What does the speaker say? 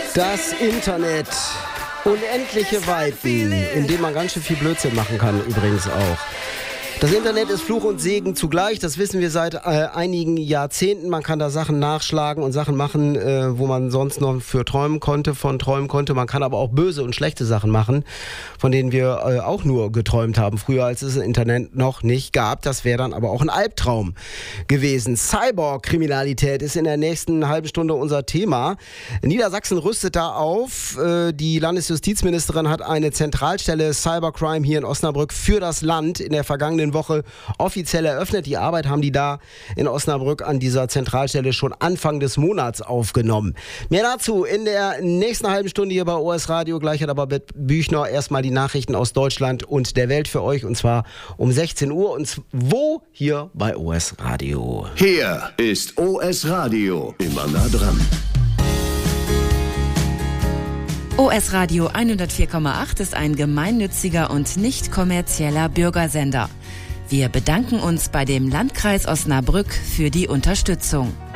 Das Internet. Unendliche Weiten, in denen man ganz schön viel Blödsinn machen kann, übrigens auch. Das Internet ist Fluch und Segen zugleich, das wissen wir seit einigen Jahrzehnten. Man kann da Sachen nachschlagen und Sachen machen, wo man sonst noch von träumen konnte. Man kann aber auch böse und schlechte Sachen machen, von denen wir auch nur geträumt haben, früher als es das Internet noch nicht gab. Das wäre dann aber auch ein Albtraum gewesen. Cyborg-Kriminalität ist in der nächsten halben Stunde unser Thema. Niedersachsen rüstet da auf. Die Landesjustizministerin hat eine Zentralstelle Cybercrime hier in Osnabrück für das Land in der vergangenen Woche offiziell eröffnet. Die Arbeit haben die da in Osnabrück an dieser Zentralstelle schon Anfang des Monats aufgenommen. Mehr dazu in der nächsten halben Stunde hier bei OS Radio. Gleich hat aber Bert Büchner erstmal die Nachrichten aus Deutschland und der Welt für euch, und zwar um 16 Uhr. Und wo? Hier bei OS Radio. Hier ist OS Radio. Immer nah dran. OS Radio 104,8 ist ein gemeinnütziger und nicht kommerzieller Bürgersender. Wir bedanken uns bei dem Landkreis Osnabrück für die Unterstützung.